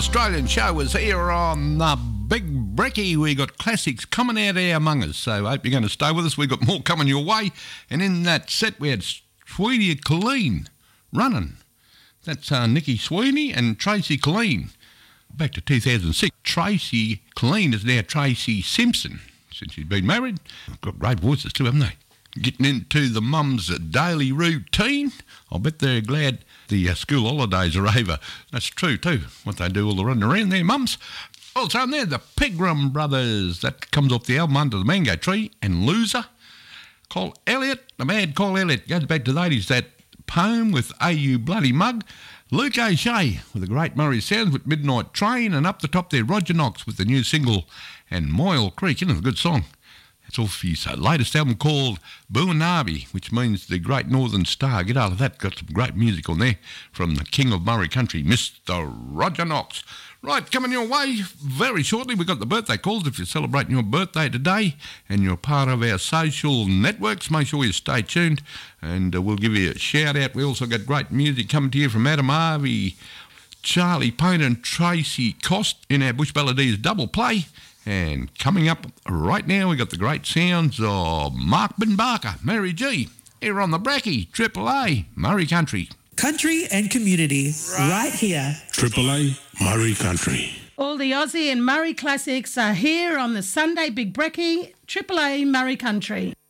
Australian show is here on the Big Brekkie. We got classics coming out of our mungers, so I hope you're going to stay with us. We got more coming your way. And in that set, we had Sweetie Colleen running. That's Nikki Sweeney and Tracy Colleen. Back to 2006. Tracy Colleen is now Tracy Simpson since she's been married. Got great voices too, haven't they? Getting into the mum's daily routine. I bet they're glad the school holidays are over. That's true too, what they do all the running around there, mums. Also on there, the Pegram Brothers. That comes off the album Under the Mango Tree. And Loser. Cole Elliott, the mad Cole Elliott, goes back to the 80s. That poem with AU Bloody Mug. Luke O'Shea with the great Murray Sounds with Midnight Train. And up the top there, Roger Knox with the new single and Moyle Creek. Isn't it a good song? It's off his latest album called Buanabi, which means the Great Northern Star. Get out of that. Got some great music on there from the King of Murray Country, Mr. Roger Knox. Right, coming your way very shortly. We've got the birthday calls. If you're celebrating your birthday today and you're part of our social networks, make sure you stay tuned and we'll give you a shout out. We also got great music coming to you from Adam Harvey, Charlie Payne and Tracy Cost in our Bush Balladees double play. And coming up right now, we got the great sounds of Mark Ben Barker, Mary G, here on the Brekkie, Triple A, Murray Country. Country and community, right here. Triple A, Murray Country. All the Aussie and Murray classics are here on the Sunday Big Brekkie, Triple A, Murray Country.